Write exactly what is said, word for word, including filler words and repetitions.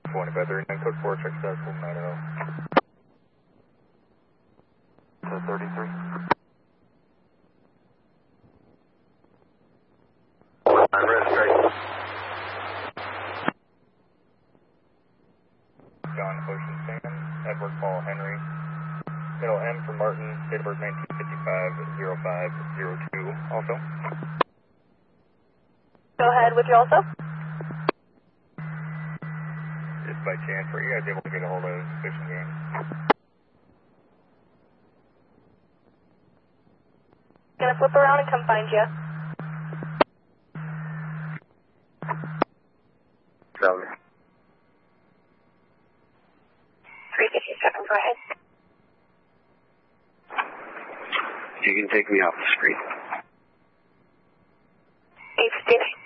twenty by thirty-nine, code four, check status, Idaho. To thirty-three. On red straight. John Ocean Sam, Edward Paul Henry. Middle M for Martin, date of birth nineteen fifty-five, oh five oh two, also. Go ahead with your also. Just by chance, were you guys able to get a hold of Fishing Game? Gonna flip around and come find you. Seven. three fifty-seven, go ahead. You can take me off the screen.